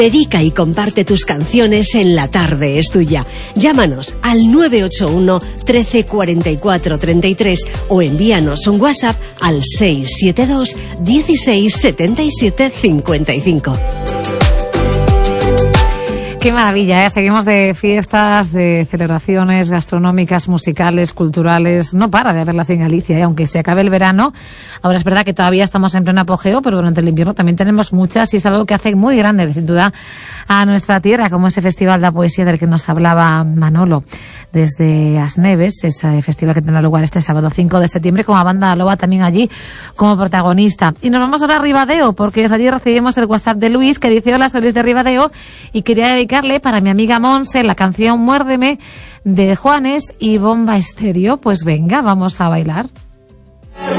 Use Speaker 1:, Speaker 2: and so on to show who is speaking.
Speaker 1: Dedica y comparte tus canciones en La Tarde es Tuya. Llámanos al 981 13 44 33 o envíanos un WhatsApp al 672 16 77 55.
Speaker 2: Qué maravilla, ¿eh? Seguimos de fiestas, de celebraciones gastronómicas, musicales, culturales. No para de haberlas en Galicia, ¿eh? Aunque se acabe el verano. Ahora es verdad que todavía estamos en pleno apogeo, pero durante el invierno también tenemos muchas y es algo que hace muy grande, sin duda, a nuestra tierra, como ese Festival de la Poesía del que nos hablaba Manolo desde Asneves, ese festival que tendrá lugar este sábado 5 de septiembre, con la banda Loba también allí como protagonista. Y nos vamos ahora a Ribadeo, porque allí recibimos el WhatsApp de Luis, que dice: hola, soy Luis de Ribadeo, y quería dedicarle para mi amiga Monse la canción Muérdeme de Juanes y Bomba Estéreo. Pues venga, vamos a bailar.